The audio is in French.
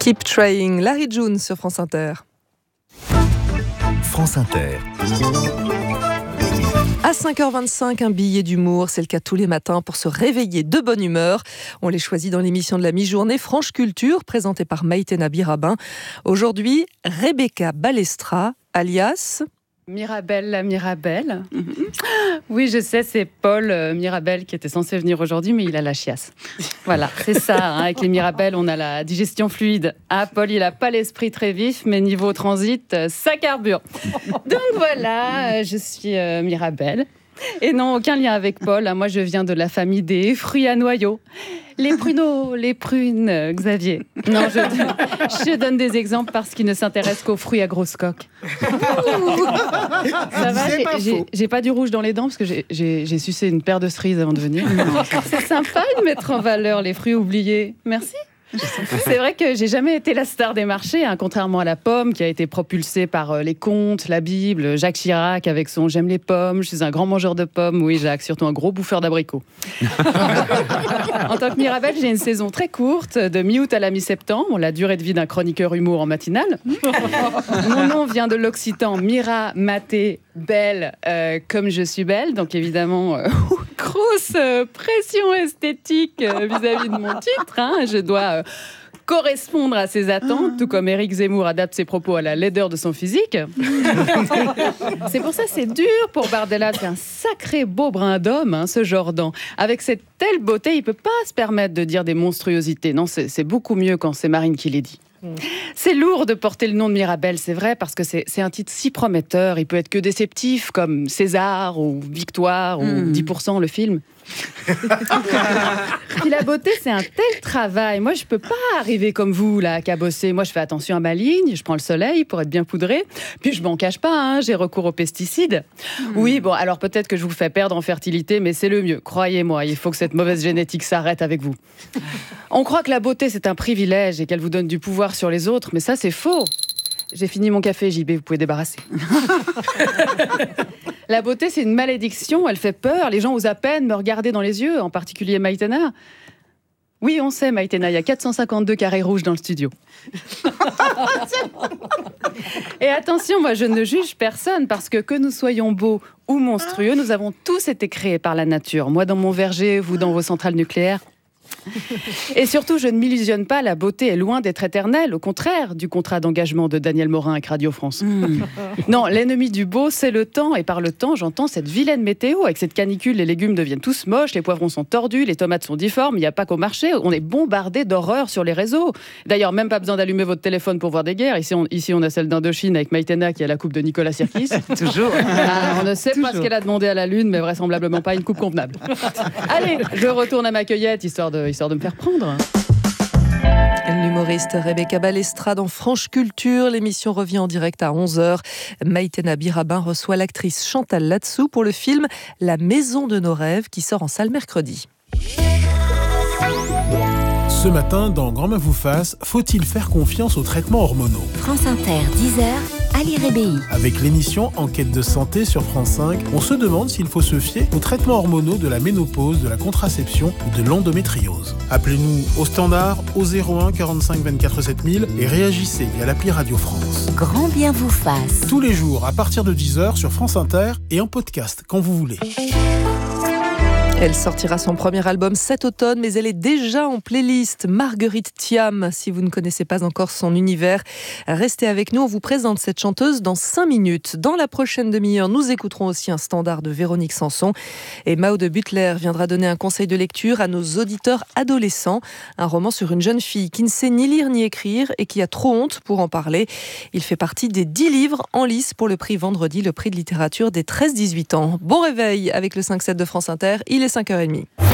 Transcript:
Keep Trying, Larry June sur France Inter. France Inter. À 5h25, un billet d'humour, c'est le cas tous les matins pour se réveiller de bonne humeur. On les choisit dans l'émission de la mi-journée Franche Culture, présentée par Maïtena Birabin. Aujourd'hui, Rebecca Balestra, alias... Mirabelle la Mirabelle. Oui, je sais, c'est Paul Mirabelle qui était censé venir aujourd'hui, mais il a la chiasse. Voilà, c'est ça. Avec les Mirabelles, on a la digestion fluide. Ah, Paul, il n'a pas l'esprit très vif, mais niveau transit, ça carbure. Donc voilà, je suis Mirabelle. Et non, aucun lien avec Paul. Moi, je viens de la famille des fruits à noyaux. Les pruneaux, les prunes, Xavier. Non, je donne des exemples parce qu'ils ne s'intéressent qu'aux fruits à grosses coques. Ça va, j'ai pas du rouge dans les dents parce que j'ai sucé une paire de cerises avant de venir. C'est sympa de mettre en valeur les fruits oubliés. Merci. C'est vrai que j'ai jamais été la star des marchés, contrairement à la pomme qui a été propulsée par les contes, la Bible, Jacques Chirac avec son « J'aime les pommes, je suis un grand mangeur de pommes ». Oui, Jacques, surtout un gros bouffeur d'abricots. En tant que Mirabelle, j'ai une saison très courte, de mi-août à la mi-septembre, la durée de vie d'un chroniqueur humour en matinale. Mon nom vient de l'occitan Mira, maté, belle, comme je suis belle. Donc évidemment, grosse pression esthétique vis-à-vis de mon titre. Je dois correspondre à ses attentes, tout comme Éric Zemmour adapte ses propos à la laideur de son physique. C'est pour ça que c'est dur pour Bardella de faire un sacré beau brin d'homme, ce Jordan. Avec cette telle beauté, il ne peut pas se permettre de dire des monstruosités. Non, c'est beaucoup mieux quand c'est Marine qui les dit. C'est lourd de porter le nom de Mirabelle, c'est vrai, parce que c'est un titre si prometteur. Il peut être que déceptif, comme César ou Victoire ou 10% le film. Puis la beauté, c'est un tel travail. Moi, je peux pas arriver comme vous, là, à cabosser. Moi, je fais attention à ma ligne, je prends le soleil pour être bien poudrée. Puis je m'en cache pas, j'ai recours aux pesticides. Oui, bon, alors peut-être que je vous fais perdre en fertilité, mais c'est le mieux. Croyez-moi, il faut que cette mauvaise génétique s'arrête avec vous. On croit que la beauté, c'est un privilège et qu'elle vous donne du pouvoir sur les autres, mais ça, c'est faux. J'ai fini mon café, JB, vous pouvez débarrasser. La beauté, c'est une malédiction, elle fait peur. Les gens osent à peine me regarder dans les yeux, en particulier Maïtena. Oui, on sait, Maïtena, il y a 452 carrés rouges dans le studio. Et attention, moi, je ne juge personne, parce que nous soyons beaux ou monstrueux, nous avons tous été créés par la nature. Moi, dans mon verger, vous, dans vos centrales nucléaires. Et surtout, je ne m'illusionne pas, la beauté est loin d'être éternelle, au contraire du contrat d'engagement de Daniel Morin avec Radio France. Non, l'ennemi du beau, c'est le temps, et par le temps, j'entends cette vilaine météo. Avec cette canicule, les légumes deviennent tous moches, les poivrons sont tordus, les tomates sont difformes, il n'y a pas qu'au marché, on est bombardé d'horreurs sur les réseaux. D'ailleurs, même pas besoin d'allumer votre téléphone pour voir des guerres. Ici, on a celle d'Indochine avec Maïtena qui a la coupe de Nicolas Sirkis. Toujours. On ne sait pas ce qu'elle a demandé à la Lune, mais vraisemblablement pas une coupe convenable. Allez, je retourne à ma cueillette, histoire de me faire prendre. L'humoriste Rebecca Balestra dans Franche Culture. L'émission revient en direct à 11h. Maïtena Birabin reçoit l'actrice Chantal Latsou pour le film La Maison de nos rêves qui sort en salle mercredi. Ce matin, dans Grand-Mère vous fasse, faut-il faire confiance aux traitements hormonaux ? France Inter, 10h, Ali Rébéi. Avec l'émission Enquête de santé sur France 5, on se demande s'il faut se fier aux traitements hormonaux de la ménopause, de la contraception ou de l'endométriose. Appelez-nous au standard au 01 45 24 7000 et réagissez via l'appli Radio France. Grand bien vous fasse. Tous les jours à partir de 10h sur France Inter et en podcast quand vous voulez. Elle sortira son premier album cet automne, mais elle est déjà en playlist. Marguerite Thiam, si vous ne connaissez pas encore son univers, restez avec nous, on vous présente cette chanteuse dans 5 minutes. Dans la prochaine demi-heure, nous écouterons aussi un standard de Véronique Sanson. Et Maude Butler viendra donner un conseil de lecture à nos auditeurs adolescents. Un roman sur une jeune fille qui ne sait ni lire ni écrire et qui a trop honte pour en parler. Il fait partie des 10 livres en lice pour le prix Vendredi, le prix de littérature des 13-18 ans. Bon réveil avec le 5-7 de France Inter, il est 5h30.